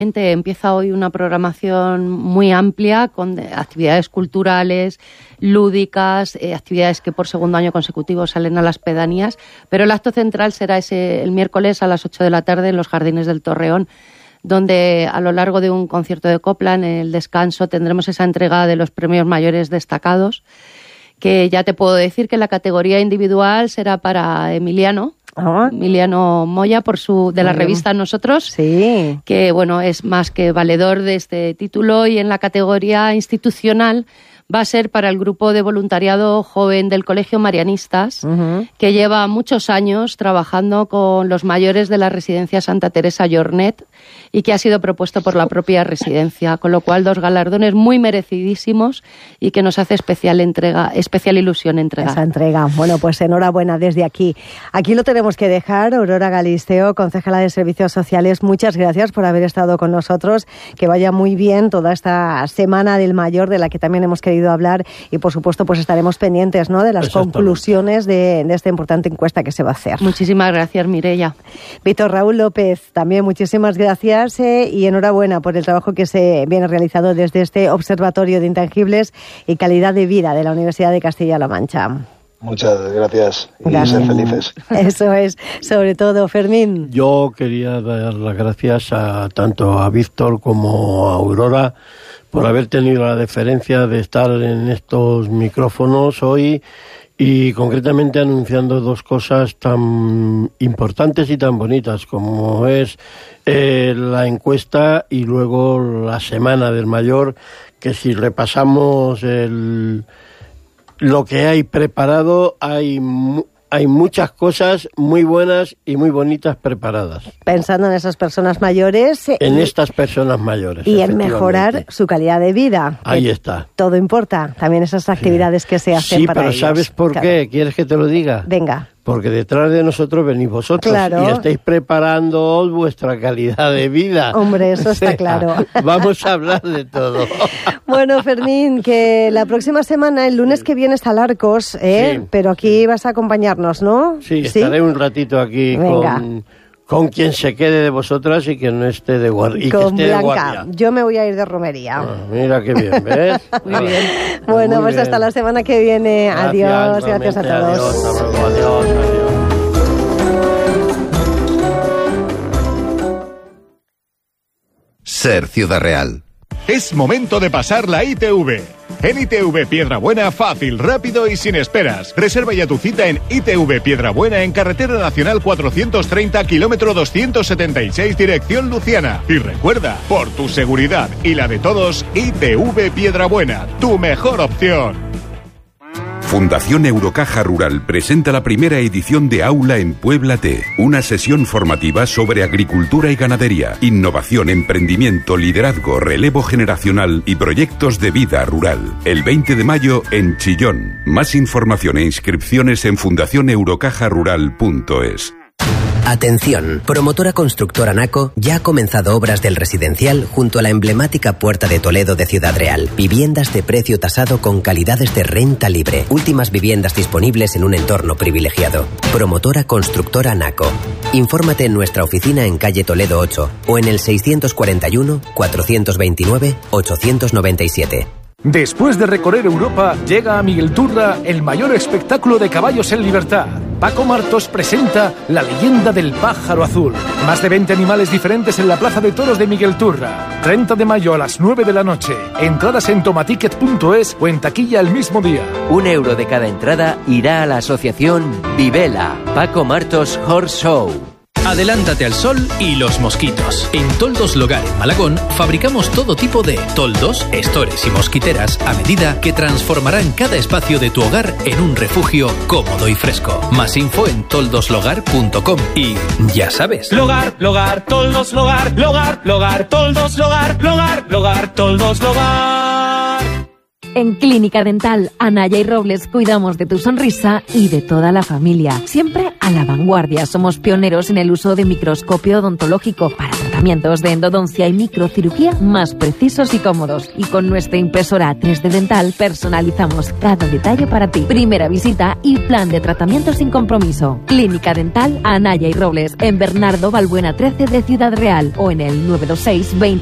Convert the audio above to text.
Empieza hoy una programación muy amplia con actividades culturales, lúdicas, actividades que por segundo año consecutivo salen a las pedanías, pero el acto central será el miércoles a las 8 de la tarde en los Jardines del Torreón, donde a lo largo de un concierto de copla, en el descanso, tendremos esa entrega de los premios mayores destacados, que ya te puedo decir que la categoría individual será para Emiliano Moya de la revista Nosotros, sí, que bueno, es más que valedor de este título, y en la categoría institucional va a ser para el grupo de voluntariado joven del Colegio Marianistas, que lleva muchos años trabajando con los mayores de la residencia Santa Teresa Llornet y que ha sido propuesto por la propia residencia, con lo cual 2 galardones muy merecidísimos y que nos hace especial ilusión entregar. Esa entrega. Bueno, pues enhorabuena desde aquí. Aquí lo tenemos que dejar. Aurora Galisteo, concejala de Servicios Sociales, muchas gracias por haber estado con nosotros. Que vaya muy bien toda esta Semana del Mayor, de la que también hemos querido hablar, y por supuesto pues estaremos pendientes, ¿no?, de las conclusiones de esta importante encuesta que se va a hacer. Muchísimas gracias, Mireia. Víctor Raúl López, también muchísimas gracias y enhorabuena por el trabajo que se viene realizando desde este Observatorio de Intangibles y Calidad de Vida de la Universidad de Castilla-La Mancha. Muchas gracias y ser felices. Eso es, sobre todo, Fermín. Yo quería dar las gracias tanto a Víctor como a Aurora por haber tenido la deferencia de estar en estos micrófonos hoy y concretamente anunciando 2 cosas tan importantes y tan bonitas como es la encuesta y luego la Semana del Mayor, que si repasamos lo que hay preparado, hay muchas cosas muy buenas y muy bonitas preparadas. Pensando en esas personas mayores. En estas personas mayores. Y en mejorar su calidad de vida. Ahí está. Todo importa. También esas actividades que se hacen para ellos. Sí, pero ¿sabes por qué? ¿Quieres que te lo diga? Venga. Porque detrás de nosotros venís vosotros, claro, y estáis preparando vuestra calidad de vida. Hombre, eso está claro. Vamos a hablar de todo. Bueno, Fermín, que la próxima semana, el lunes que viene, está Larcos, sí, pero aquí vas a acompañarnos, ¿no? Sí, estaré un ratito aquí con quien se quede de vosotras y quien no esté de guardia. Con Blanca. Yo me voy a ir de romería. Mira qué bien, ¿ves? Muy bien. Bueno, pues hasta la semana que viene. Adiós, gracias a todos. Adiós. Ser Ciudad Real. Es momento de pasar la ITV. En ITV Piedrabuena, fácil, rápido y sin esperas. Reserva ya tu cita en ITV Piedrabuena en Carretera Nacional 430, kilómetro 276, dirección Luciana. Y recuerda, por tu seguridad y la de todos, ITV Piedrabuena, tu mejor opción. Fundación Eurocaja Rural presenta la primera edición de Aula en Puebla T, una sesión formativa sobre agricultura y ganadería, innovación, emprendimiento, liderazgo, relevo generacional y proyectos de vida rural. El 20 de mayo en Chillón. Más información e inscripciones en fundacioneurocajarural.es. Atención, promotora constructora Naco ya ha comenzado obras del residencial junto a la emblemática Puerta de Toledo de Ciudad Real. Viviendas de precio tasado con calidades de renta libre. Últimas viviendas disponibles en un entorno privilegiado. Promotora constructora Naco. Infórmate en nuestra oficina en calle Toledo 8 o en el 641 429 897. Después de recorrer Europa, llega a Miguelturra el mayor espectáculo de caballos en libertad. Paco Martos presenta La leyenda del pájaro azul. Más de 20 animales diferentes en la Plaza de Toros de Miguelturra. 30 de mayo a las 9 de la noche. Entradas en tomaticket.es o en taquilla el mismo día. €1 de cada entrada irá a la asociación Vivela. Paco Martos Horse Show. Adelántate al sol y los mosquitos. En Toldos Logar en Malagón fabricamos todo tipo de toldos, estores y mosquiteras a medida que transformarán cada espacio de tu hogar en un refugio cómodo y fresco. Más info en toldoslogar.com y ya sabes. Logar, toldos, logar, toldos, logar. En Clínica Dental Anaya y Robles cuidamos de tu sonrisa y de toda la familia. Siempre a la vanguardia. Somos pioneros en el uso de microscopio odontológico para tratamientos de endodoncia y microcirugía más precisos y cómodos. Y con nuestra impresora 3D Dental personalizamos cada detalle para ti. Primera visita y plan de tratamiento sin compromiso. Clínica Dental Anaya y Robles en Bernardo Balbuena 13 de Ciudad Real o en el 926 20